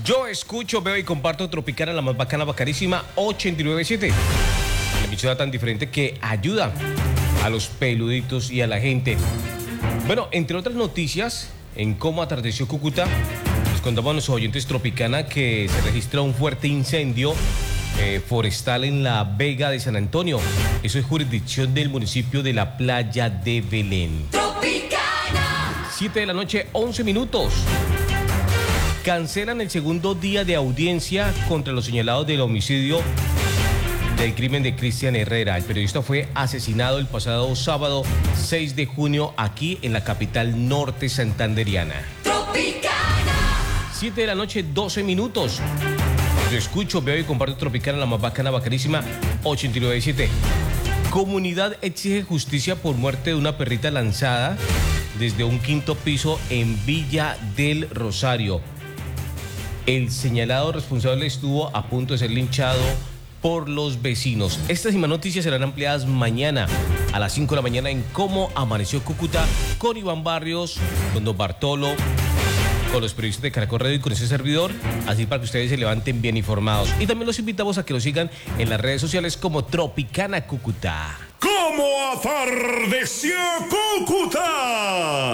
Yo escucho, veo y comparto Tropicana, la más bacana, bacanísima, 89.7. La emisora tan diferente que ayuda a los peluditos y a la gente. Bueno, entre otras noticias, en cómo atardeció Cúcuta, les contamos a nuestros oyentes Tropicana que se registra un fuerte incendio forestal en la Vega de San Antonio. Eso es jurisdicción del municipio de la Playa de Belén. Tropicana. 7 de la noche, 11 minutos. Cancelan el segundo día de audiencia contra los señalados del homicidio del crimen de Cristian Herrera. El periodista fue asesinado el pasado sábado 6 de junio aquí en la capital norte santanderiana. Tropicana. 7 de la noche, 12 minutos. Yo escucho, veo y comparto Tropicana, la más bacana, bacanísima, 89.7. Comunidad exige justicia por muerte de una perrita lanzada desde un quinto piso en Villa del Rosario. El señalado responsable estuvo a punto de ser linchado por los vecinos. Estas y más noticias serán ampliadas mañana a las 5 de la mañana en Cómo Amaneció Cúcuta con Iván Barrios, con Don Bartolo, con los periodistas de Caracol Radio y con ese servidor, así para que ustedes se levanten bien informados. Y también los invitamos a que nos sigan en las redes sociales como Tropicana Cúcuta. ¿Cómo atardeció Cúcuta?